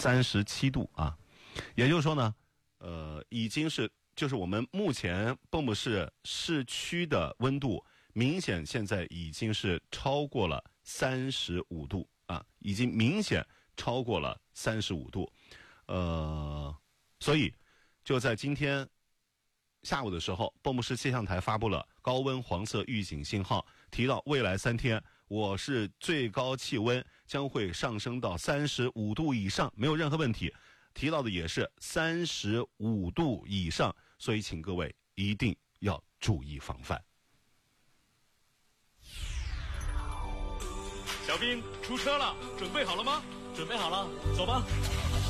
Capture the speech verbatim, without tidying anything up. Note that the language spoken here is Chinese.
三十七度啊，也就是说呢，呃，已经是就是我们目前蚌埠市市区的温度，明显现在已经是超过了三十五度啊，已经明显超过了三十五度，呃，所以就在今天下午的时候，蚌埠市气象台发布了高温黄色预警信号，提到未来三天我市最高气温将会上升到三十五度以上，没有任何问题。提到的也是三十五度以上，所以请各位一定要注意防范。 小兵出车了，准备好了吗？ 准备好了，走吧。